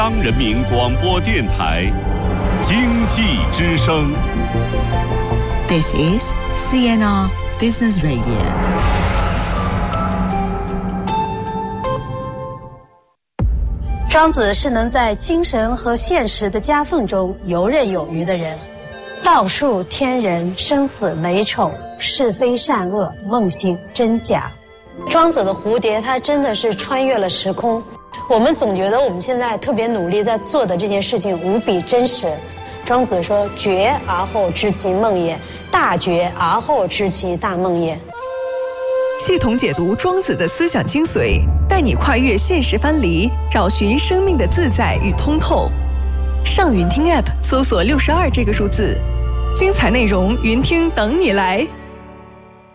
央人民广播电台经济之声。 This is CNR Business Radio。 庄子是能在精神和现实的夹缝中游刃有余的人。道术天人，生死美丑，是非善恶，梦醒真假。庄子的蝴蝶，它真的是穿越了时空。我们总觉得我们现在特别努力在做的这件事情无比真实。庄子说：“觉而后知其梦也，大觉而后知其大梦也。” 系统解读庄子的思想精髓，带你跨越现实藩篱，找寻生命的自在与通透。上云听 App 搜索62这个数字，精彩内容云听等你来。